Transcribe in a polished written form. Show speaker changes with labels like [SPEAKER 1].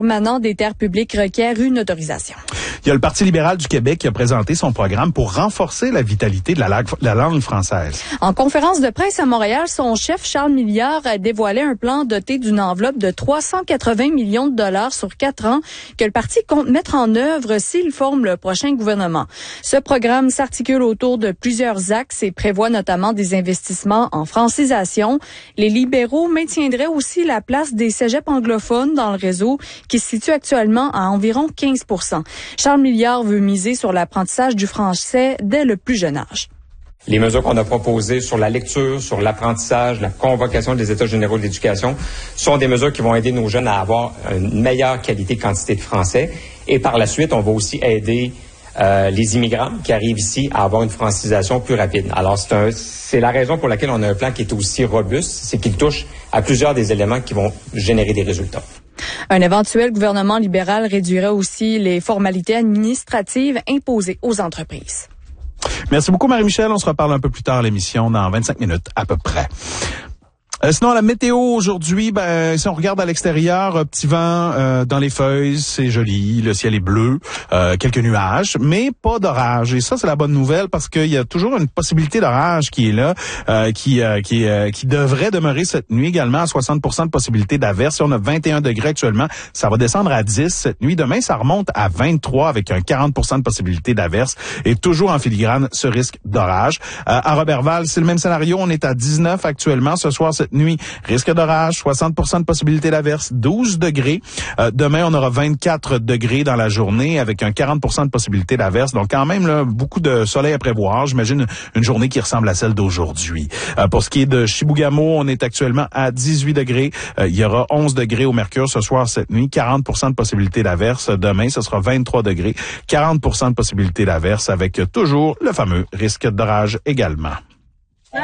[SPEAKER 1] permanent des terres publiques requiert une autorisation.
[SPEAKER 2] Il y a le Parti libéral du Québec qui a présenté son programme pour renforcer la vitalité de la langue française.
[SPEAKER 1] En conférence de presse à Montréal, son chef Charles Milliard a dévoilé un plan doté d'une enveloppe de 380 millions de dollars sur 4 ans que le parti compte mettre en œuvre s'il forme le prochain gouvernement. Ce programme s'articule autour de plusieurs axes et prévoit notamment des investissements en francisation. Les libéraux maintiendraient aussi la place des cégeps anglophones dans le réseau qui se situe actuellement à environ 15%. Charles Milliard veut miser sur l'apprentissage du français dès le plus jeune âge.
[SPEAKER 3] Les mesures qu'on a proposées sur la lecture, sur l'apprentissage, la convocation des États généraux de l'éducation sont des mesures qui vont aider nos jeunes à avoir une meilleure qualité de quantité de français. Et par la suite, on va aussi aider les immigrants qui arrivent ici à avoir une francisation plus rapide. Alors, c'est la raison pour laquelle on a un plan qui est aussi robuste, c'est qu'il touche à plusieurs des éléments qui vont générer des résultats.
[SPEAKER 1] Un éventuel gouvernement libéral réduirait aussi les formalités administratives imposées aux entreprises.
[SPEAKER 2] Merci beaucoup, Marie-Michel. On se reparle un peu plus tard à l'émission, dans 25 minutes à peu près. Sinon, la météo aujourd'hui, si on regarde à l'extérieur, petit vent dans les feuilles, c'est joli, le ciel est bleu, quelques nuages, mais pas d'orage. Et ça, c'est la bonne nouvelle parce qu'il y a toujours une possibilité d'orage qui est là, qui devrait demeurer cette nuit également à 60% de possibilité d'averse. On a 21 degrés actuellement, ça va descendre à 10 cette nuit. Demain, ça remonte à 23 avec un 40% de possibilité d'averse et toujours en filigrane ce risque d'orage. À Roberval, c'est le même scénario, on est à 19 actuellement. Ce soir, cette nuit, risque d'orage, 60% de possibilité d'averse, 12 degrés. Demain, on aura 24 degrés dans la journée avec un 40% de possibilité d'averse. Donc, quand même, là, beaucoup de soleil à prévoir. J'imagine une journée qui ressemble à celle d'aujourd'hui. Pour ce qui est de Chibougamau, on est actuellement à 18 degrés. Il y aura 11 degrés au mercure ce soir, cette nuit. 40% de possibilité d'averse. Demain, ce sera 23 degrés. 40% de possibilité d'averse avec toujours le fameux risque d'orage également.